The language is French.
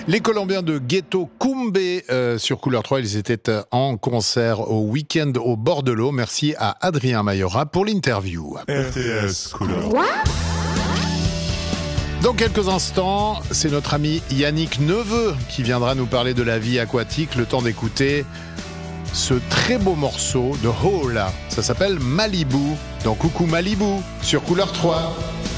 Les Colombiens de Ghetto Kumbe sur Couleur 3, ils étaient en concert au week-end au bord de l'eau. Merci à Adrien Mayora pour l'interview. RTS Couleur. Dans quelques instants, c'est notre ami Yannick Neveu qui viendra nous parler de la vie aquatique. Le temps d'écouter ce très beau morceau de Hola. Ça s'appelle Malibu. Donc coucou Malibu sur Couleur 3.